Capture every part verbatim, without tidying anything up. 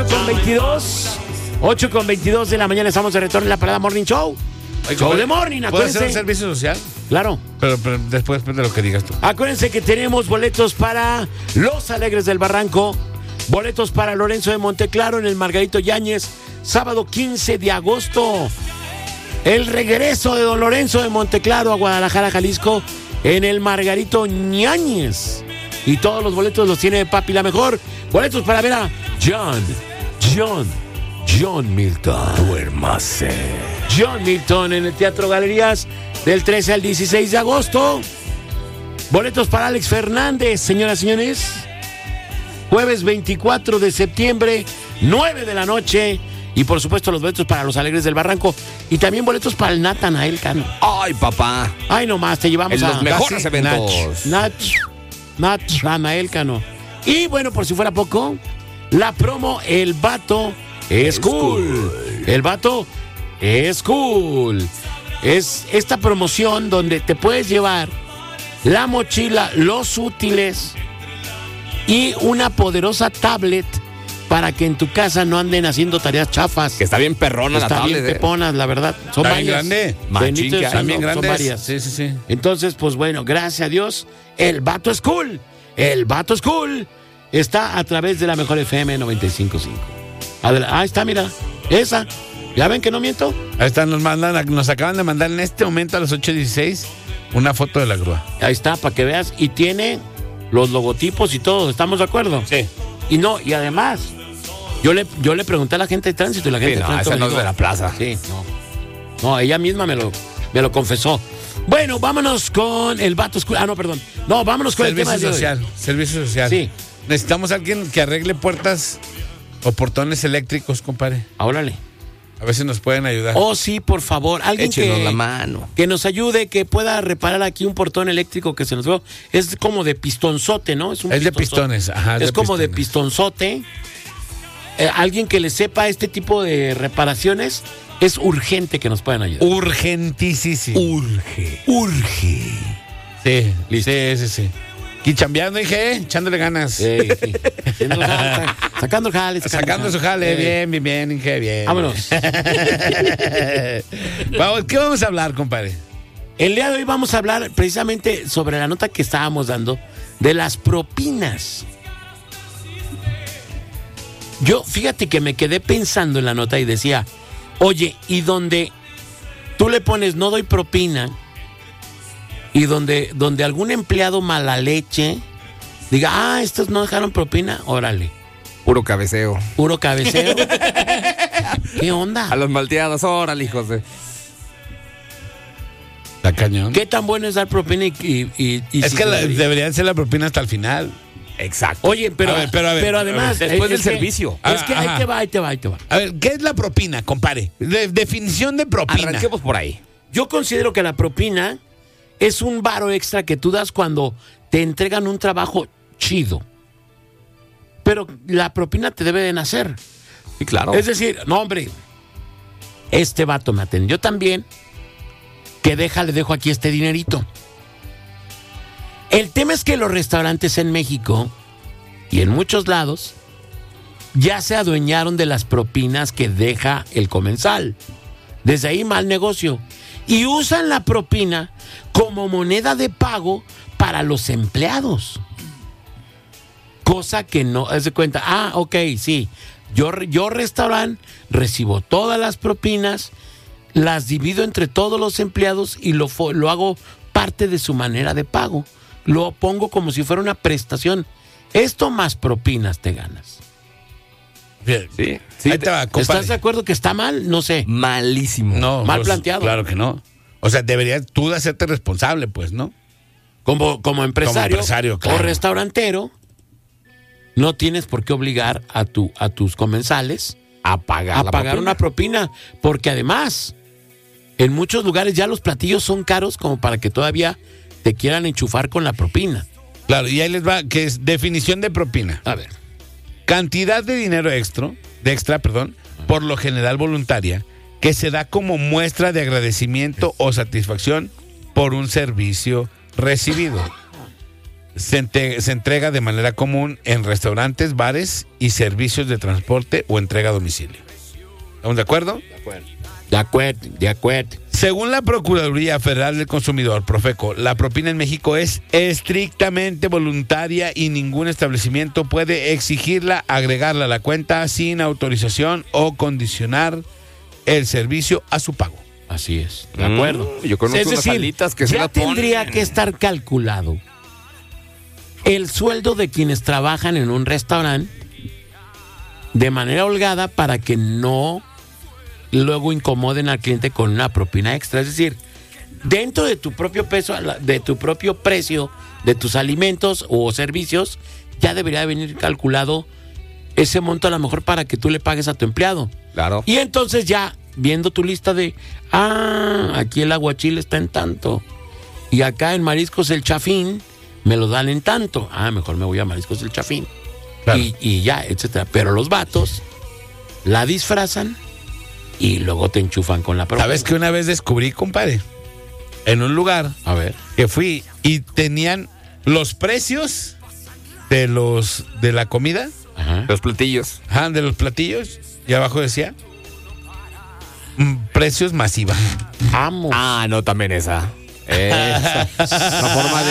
con veintidós, ocho con veintidós de la mañana estamos de retorno en la Parada Morning Show. Oye, Show de Morning, ¿puede acuérdense. ser un servicio social? Claro. Pero, pero después de lo que digas tú. Acuérdense que tenemos boletos para Los Alegres del Barranco, boletos para Lorenzo de Monteclaro en el Margarito Yáñez, sábado quince de agosto. El regreso de don Lorenzo de Monteclaro a Guadalajara, Jalisco, en el Margarito Yáñez. Y todos los boletos los tiene Papi La Mejor. Boletos para ver a John, John, John Milton. Duérmase. John Milton en el Teatro Galerías del trece al dieciséis de agosto. Boletos para Alex Fernández, señoras y señores. Jueves veinticuatro de septiembre, nueve de la noche. Y por supuesto los boletos para Los Alegres del Barranco. Y también boletos para el Natanael Cano. Ay, papá. Ay, nomás, te llevamos En a... los mejores Casi eventos. Nach, Nach, Natanael Cano. Y bueno, por si fuera poco, la promo El Vato es cool. El Vato es cool. Es esta promoción donde te puedes llevar la mochila, los útiles y una poderosa tablet para que en tu casa no anden haciendo tareas chafas. Que está bien perrona la Está bien tablet. eh. peponas, la verdad. Son Está bien varias. grande. Machín, Bendito que sea, hay. También no, son grandes. varias. Sí, sí, sí. Entonces, pues bueno, gracias a Dios, El Vato es cool. El Vato es cool. Está a través de la Mejor F M noventa y cinco punto cinco. Adela- Ahí está, mira. Esa. ¿Ya ven que no miento? Ahí están, nos mandan, nos acaban de mandar en este momento a las ocho dieciséis una foto de la grúa. Ahí está, para que veas. Y tiene los logotipos y todo. ¿Estamos de acuerdo? Sí. Y no, y además, yo le, yo le pregunté a la gente de tránsito y la gente Sí, de no, tránsito esa me no es dijo, de la plaza. Sí, no. No, ella misma me lo, me lo confesó. Bueno, vámonos con El Vato es cool. Ah, no, perdón. No, vámonos con Servicio el tema de hoy. social. Servicio social. Sí. Necesitamos a alguien que arregle puertas o portones eléctricos, compadre. Órale. A ver si nos pueden ayudar. Oh, sí, por favor. Alguien Échenos que, la mano. que nos ayude, que pueda reparar aquí un portón eléctrico que se nos fue. Es como de pistonzote, ¿no? un Es de pistonzote. pistones, ajá, Es de como de pistones. pistonzote. Eh, alguien que le sepa este tipo de reparaciones, es urgente que nos puedan ayudar. Urgentísimo. Urge. Urge. Sí, Listo. sí, sí, sí. Y chambeando, dije, echándole ganas. Sí, sí. Haciendo jale, sacando el jale. Sacando su jale, Eh, bien, bien, bien, Inge, bien. Vámonos. Vamos, ¿qué vamos a hablar, compadre? El día de hoy vamos a hablar precisamente sobre la nota que estábamos dando de las propinas. Yo, fíjate que me quedé pensando en la nota y decía, oye, y donde tú le pones no doy propina y donde, donde algún empleado mala leche diga, ah, estos no dejaron propina, órale, Puro cabeceo. puro cabeceo. ¿Qué onda? A los malteados, órale, hijos de... La cañón. ¿Qué tan bueno es dar propina y, y, y- y Es si que se la- debería? deberían ser la propina hasta el final. Exacto. Oye, pero, A ver, pero a ver, pero a ver, además... después es del que- servicio. Es que Ah, ahí ajá. te va, ahí te va, ahí te va. A ver, ¿qué es la propina, compadre? De- definición de propina. Arranquemos por ahí. Yo considero que la propina es un varo extra que tú das cuando te entregan un trabajo chido. Pero la propina te debe de nacer. Sí, claro. Es decir, no, hombre, este vato me atendió también, que deja, le dejo aquí este dinerito. El tema es que los restaurantes en México y en muchos lados ya se adueñaron de las propinas que deja el comensal. Desde ahí mal negocio. Y usan la propina como moneda de pago para los empleados. Cosa que no, haz de cuenta, ah, ok, sí, yo, yo restaurante recibo todas las propinas, las divido entre todos los empleados y lo, fo- lo hago parte de su manera de pago. Lo pongo como si fuera una prestación. Esto más propinas te ganas. Bien. Sí. sí Ahí te va, compadre. ¿Estás de acuerdo que está mal? No sé. Malísimo. No, Mal pues, planteado. Claro que no. O sea, deberías tú de hacerte responsable, pues, ¿no? Como, como empresario, empresario, claro. o restaurantero, no tienes por qué obligar a, tu, a tus comensales A pagar a la pagar propina. una propina, porque además, en muchos lugares ya los platillos son caros como para que todavía te quieran enchufar con la propina. Claro, y ahí les va, que es definición de propina. A ver, Cantidad de dinero extra, de extra, perdón, por lo general voluntaria, que se da como muestra de agradecimiento o satisfacción por un servicio recibido. se, ente- se entrega de manera común en restaurantes, bares y servicios de transporte o entrega a domicilio. ¿Estamos de acuerdo? De acuerdo, de acuerdo. Según la Procuraduría Federal del Consumidor, Profeco, la propina en México es estrictamente voluntaria y ningún establecimiento puede exigirla, agregarla a la cuenta sin autorización o condicionar el servicio a su pago. Así es, de acuerdo. Mm, yo conozco es unas decir, alitas que se ya las ponen. tendría que estar calculado el sueldo de quienes trabajan en un restaurante de manera holgada para que no luego incomoden al cliente con una propina extra. Es decir, dentro de tu propio peso, de tu propio precio de tus alimentos o servicios, ya debería venir calculado ese monto a lo mejor para que tú le pagues a tu empleado. Claro. Y entonces ya, viendo tu lista de, ah, aquí el aguachile está en tanto, y acá en Mariscos el Chafín me lo dan en tanto, ah, mejor me voy a Mariscos el Chafín. Claro. Y, y ya, etcétera. Pero los vatos la disfrazan y luego te enchufan con la propina. ¿Sabes que una vez descubrí, compadre? En un lugar A ver. que fui y tenían los precios de los de la comida, Ajá. Los platillos. ajá, de los platillos, y abajo decía mm, precios masiva. Amo. Ah, no, también esa. Esa. La forma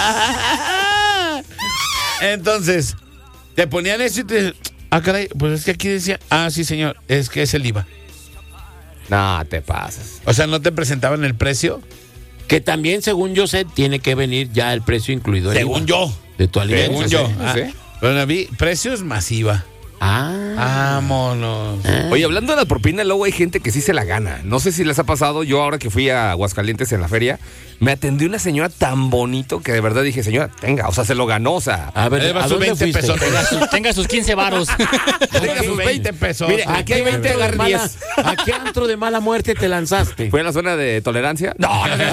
de... Entonces, te ponían eso y te... Ah, caray, pues es que aquí decía... Ah, sí, señor, es que es el I V A. No, te pasas. O sea, no te presentaban el precio. Que también, según yo sé, tiene que venir ya el precio incluido. el I V A Según yo. De tu alimento. Según sí, yo. sí, Ah, sí. Pero vi precios masiva. Ah. Vámonos. Oye, hablando de la propina, luego hay gente que sí se la gana. No sé si les ha pasado. Yo ahora que fui a Aguascalientes en la feria, me atendió una señora tan bonito que de verdad dije, señora, tenga, o sea, se lo ganó, o sea... A ver, Ahí va ¿a sus dónde veinte fuiste? pesos. Tenga sus, tenga sus quince varos. tenga sus veinte pesos. Mire, aquí hay veinte, antro de agarre mala- diez. ¿A qué antro de mala muerte te lanzaste? ¿Fue a la zona de tolerancia? No, no, no.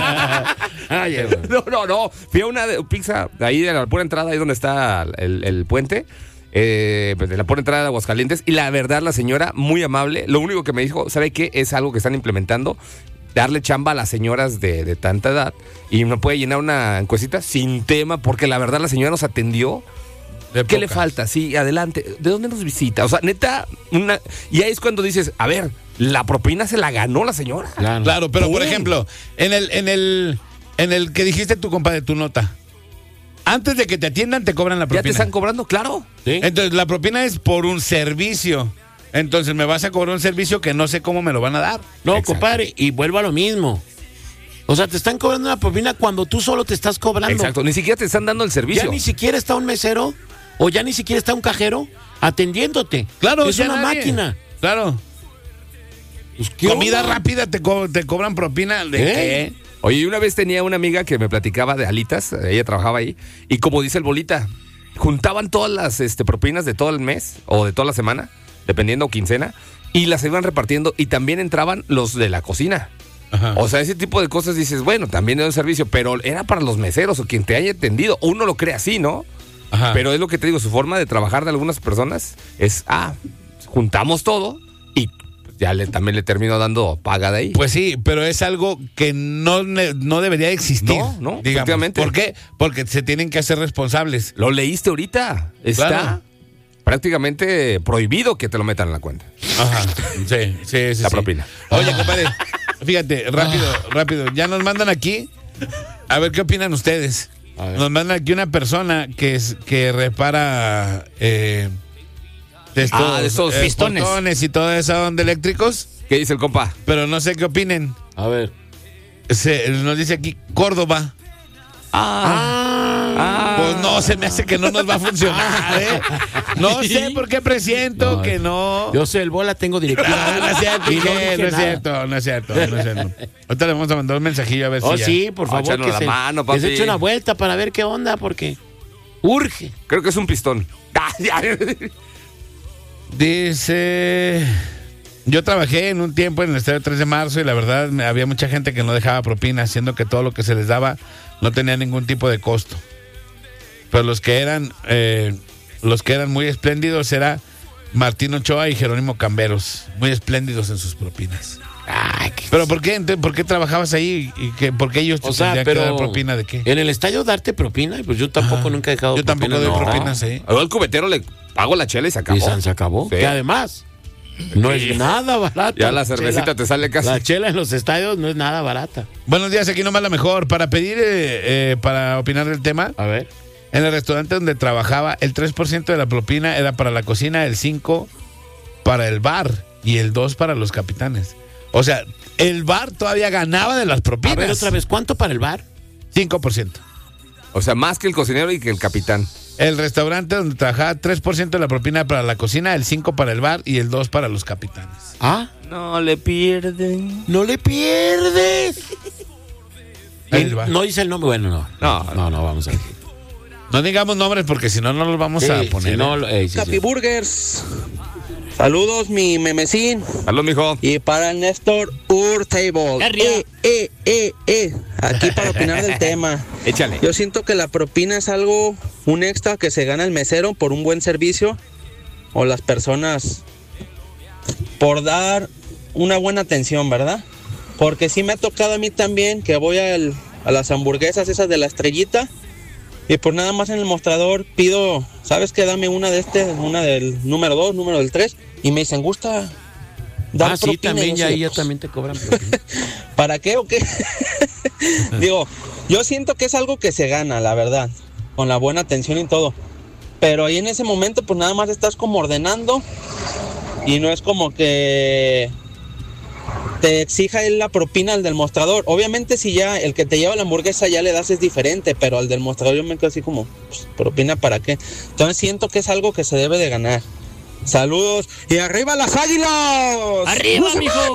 Ay, eh, No, no, no. Fui a una de- pizza de ahí de la pura entrada, ahí donde está el, el puente. Eh, pues de la pura entrada de Aguascalientes. Y la verdad, la señora, muy amable. Lo único que me dijo, ¿sabe qué? Es algo que están implementando. Darle chamba a las señoras de, de tanta edad. Y no puede llenar una encuestita sin tema, porque la verdad la señora nos atendió. De ¿Qué le pocas. falta? Sí, adelante. ¿De dónde nos visita? O sea, neta, una... Y ahí es cuando dices, a ver, la propina se la ganó la señora. Claro. Claro, pero por ¡Pum! ejemplo, en el, en el, en el que dijiste tu compadre, tu nota. Antes de que te atiendan, te cobran la ¿Ya te propina. están cobrando? Claro. ¿Sí? Entonces, la propina es por un servicio. Entonces, me vas a cobrar un servicio que no sé cómo me lo van a dar. No, Exacto. compadre, y vuelvo a lo mismo. O sea, te están cobrando una propina cuando tú solo te estás cobrando. Exacto. Ni siquiera te están dando el servicio. Ya ni siquiera está un mesero o ya ni siquiera está un cajero atendiéndote. Claro, es ya una nadie. máquina. Claro. Pues, ¿qué Comida onda? rápida te, co- te cobran propina. ¿De ¿Eh? qué? Oye, una vez tenía una amiga que me platicaba de alitas, ella trabajaba ahí, y como dice el Bolita, juntaban todas las este, propinas de todo el mes o de toda la semana, dependiendo o quincena, y las iban repartiendo y también entraban los de la cocina. Ajá. O sea, ese tipo de cosas dices, bueno, también es un servicio, pero era para los meseros o quien te haya atendido. Uno lo cree así, ¿no? Ajá. Pero es lo que te digo, su forma de trabajar de algunas personas es, ah, juntamos todo y ya le, también le termino dando paga de ahí. Pues sí, pero es algo que no, ne- no debería existir. No, no, digamos. efectivamente. ¿Por qué? Porque se tienen que hacer responsables. Lo leíste ahorita. Está Claro. prácticamente prohibido que te lo metan en la cuenta. Ajá. Sí, sí, sí. La sí. propina. Oye, compadre, fíjate, rápido, rápido. Ya nos mandan aquí. A ver qué opinan ustedes. A ver. Nos mandan aquí una persona que es que repara eh, de estos, Ah, de esos pistones. portones y toda esa onda eléctricos, ¿Qué dice el compa? pero no sé qué opinen. A ver. Se, nos dice aquí Córdoba. Ah, Pues no, se me hace que no nos va a funcionar, ¿eh? No sé por qué presiento No, que no. yo sé, el bola tengo directiva. Ah, no es cierto, Y no Miguel, dije no es nada. cierto, no es cierto, no es cierto. Ahorita le vamos a mandar un mensajillo a ver Oh, si ya. sí, por favor, Échanos que la se, mano, que se papi. eche una vuelta para ver qué onda, porque urge. Creo que es un pistón. Ah, ya. Dice, yo trabajé en un tiempo en el Estadio tres de marzo y la verdad me- había mucha gente que no dejaba propina, siendo que todo lo que se les daba no tenía ningún tipo de costo. Pero los que eran, eh, los que eran muy espléndidos era Martín Ochoa y Jerónimo Camberos, muy espléndidos en sus propinas. Ay, qué... ¿Pero por qué, por qué trabajabas ahí? ¿Y que, por qué ellos te O sea, tendrían pero que dar propina de qué? en el estadio darte propina, pues yo tampoco Ah, nunca he dejado yo tampoco propina, doy no. propinas ahí. Al cubetero le pago la chela y se acabó. Y San se acabó. Sí. Que además no es nada barata. Ya la cervecita chela. te sale casi. La chela en los estadios no es nada barata. Buenos días, aquí nomás la mejor. Para pedir, eh, eh, para opinar del tema, A ver. en el restaurante donde trabajaba, el tres por ciento de la propina era para la cocina, el cinco por ciento para el bar y el dos por ciento para los capitanes. O sea, el bar todavía ganaba de las propinas. A ver otra vez, ¿cuánto para el bar? cinco por ciento. O sea, más que el cocinero y que el capitán. El restaurante donde trabajaba, tres por ciento de la propina para la cocina, el cinco por ciento para el bar y el dos por ciento para los capitanes. Ah, No le pierden. no le pierdes. Ahí Y el bar. no dice el nombre. Bueno, no. No, no, no, vamos a ver. No digamos nombres porque si no, no los vamos a Sí, poner. si no, lo- eh, sí, Capi sí. Burgers. Saludos, mi memecín. Salud, mijo. Y para el Néstor Urtable. Arriba. Eh, eh, eh, eh. Aquí para opinar del tema. Échale. Yo siento que la propina es algo, un extra que se gana el mesero por un buen servicio o las personas por dar una buena atención, ¿verdad? Porque sí me ha tocado a mí también que voy al- a las hamburguesas esas de la estrellita y por nada más en el mostrador pido, ¿sabes qué? Dame una de este, una del número dos, número del tres y me dicen, ¿gusta dar Ah, sí, propina? también, Y yo ya así ahí de, ya pues, también te cobran propina. ¿para qué o qué? Digo, yo siento que es algo que se gana, la verdad, con la buena atención y todo. Pero ahí en ese momento, pues nada más estás como ordenando y no es como que te exija él la propina al del mostrador. Obviamente si ya el que te lleva la hamburguesa ya le das es diferente, pero al del mostrador yo me quedo así como, pues, ¿propina para qué? Entonces siento que es algo que se debe de ganar. Saludos y arriba las águilas. ¡Arriba, ¡No se mijo!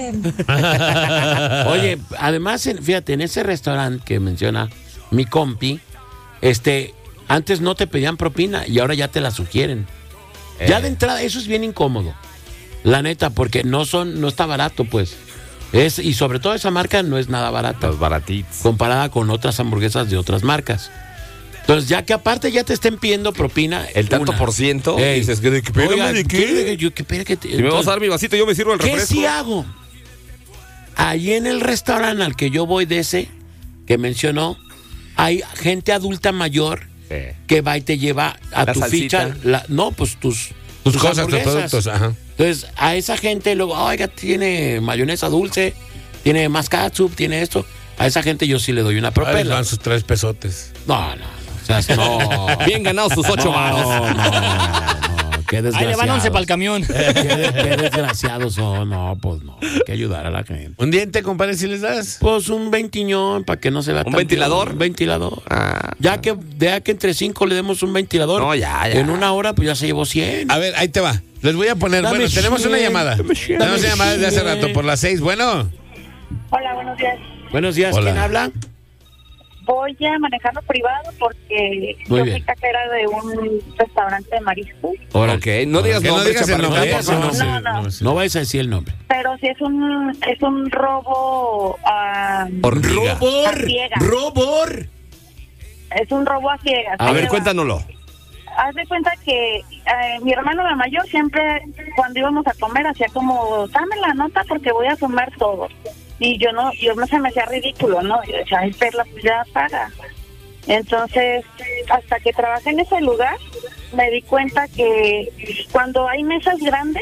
manchen! Oye, además, en- fíjate, en ese restaurante que menciona mi compi, este, antes no te pedían propina y ahora ya te la sugieren. Eh. Ya de entrada, eso es bien incómodo. La neta, porque no son, no está barato, pues. Es, y sobre todo esa marca no es nada barata Los baratitos. comparada con otras hamburguesas de otras marcas. Entonces, ya que aparte ya te estén pidiendo propina. El tanto una. por ciento. Ey, Dices, ¿qué, de qué, espérame, oiga, ¿de qué? ¿qué? Yo, ¿qué, espera que te- Si me vas a entonces, dar mi vasito, yo me sirvo el ¿qué refresco. sí hago? Ahí en el restaurante al que yo voy de ese, que mencionó, hay gente adulta mayor Sí. que va y te lleva a La tu salsita. ficha, la- no, pues tus, Tus cosas, tus hamburguesas. productos, ajá. Entonces, a esa gente luego, oiga, tiene mayonesa dulce, tiene más ketchup, tiene esto. A esa gente yo sí le doy una Ahí propela. van sus tres pesotes. No, no, no. O sea, no. Bien ganados sus ocho No, varos. no, no, qué Ahí desgraciados. le van once para el camión. Qué, qué desgraciados son. No, pues no. Hay que ayudar a la gente. ¿Un diente, compadre, si les das? Pues un veintiñón para que no se vea ¿Un tan ventilador? feo. Un ventilador. Ah, Ya que, ya que entre cinco le demos un ventilador. No, ya, ya. En una hora, pues ya se llevó cien. A ver, ahí te va. Les voy a poner, Dame bueno, tenemos cien, una llamada. dame cien, Tenemos una dame llamada desde hace cien. rato, por las seis. Bueno, Hola, buenos días. Buenos días, Hola. ¿quién habla? Voy a manejarlo privado porque Muy yo bien. soy cajera de un restaurante de mariscos, Ahora, ok, no digas que no nombre, digas el chaparrita, nombre. por eso favor. no. No, no. no, sí. no vayas a decir el nombre. pero si es un es un robo a, Hormiga. ¡Robor! A ciegas. ¡Robor! es un robo a ciegas. A Ahí ver, te va. cuéntanoslo. Haz de cuenta que eh, mi hermano la mayor siempre cuando íbamos a comer hacía como dame la nota porque voy a comer todo y yo no yo no se me hacía ridículo, no, yo decía ay Perla, pues ya paga. Entonces, hasta que trabajé en ese lugar, me di cuenta que cuando hay mesas grandes,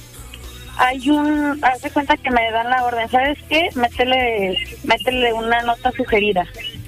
hay un, haz de cuenta que me dan la orden, ¿sabes qué? Métele, métele una nota sugerida.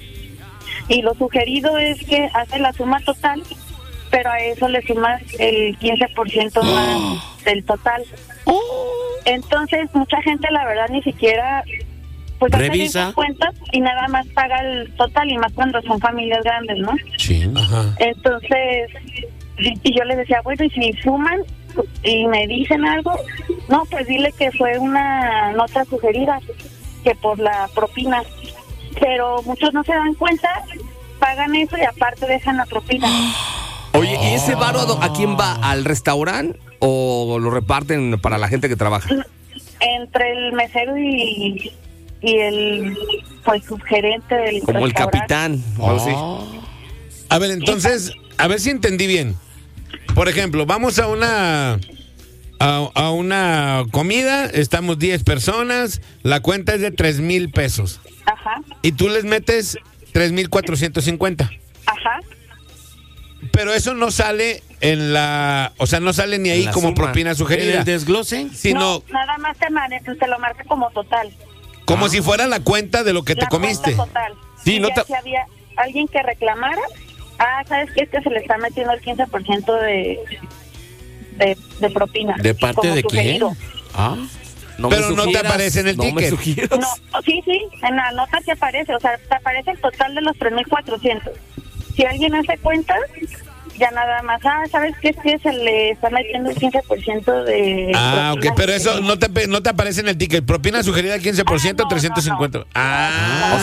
Y lo sugerido es que hace la suma total, pero a eso le sumas el quince por ciento más del total. Entonces, mucha gente, la verdad, ni siquiera pues hace bien Revisa. sus cuentas y nada más paga el total, y más cuando son familias grandes, ¿no? Sí. Ajá. Entonces, y y yo les decía, bueno, y si suman y me dicen algo, no, pues dile que fue una nota sugerida, que por la propina. Pero muchos no se dan cuenta, pagan eso y aparte dejan la propina. Oye, ¿y ese varo a do- a quién va? ¿Al restaurante o lo reparten para la gente que trabaja? Entre el mesero y, y el pues subgerente del Como el restaurante. capitán. o algo así. Oh. A ver, entonces, a ver si entendí bien. por ejemplo, vamos a una a, a una comida, estamos diez personas, la cuenta es de tres mil pesos. Ajá, Y tú les metes tres mil cuatrocientos cincuenta. ajá. Pero eso no sale en la, o sea, no sale ni ahí la como suma. propina ¿En sugerida, el desglose? sino No, nada más te, man- te lo marca como total. como Ah. si fuera la cuenta de lo que te La comiste. cuenta total. Sí, Y no ya te- si había alguien que reclamara, ah, ¿sabes qué? Es que se le está metiendo el quince por ciento de, de, de propina. ¿De parte como de quién? sugerido. Ah, No Pero me no te sugieras, aparece en el no me ticket. sugieras. No, sí, sí, en la nota te aparece, o sea, te aparece el total de los tres mil cuatrocientos. Si alguien hace cuentas, ya nada más, ah, ¿sabes qué? Es que se le está metiendo el quince por ciento de... Ah, ok, propina. pero eso no te, no te aparece en el ticket. Propina sugerida quince por ciento, Ah, no, trescientos cincuenta. no, no. Ah,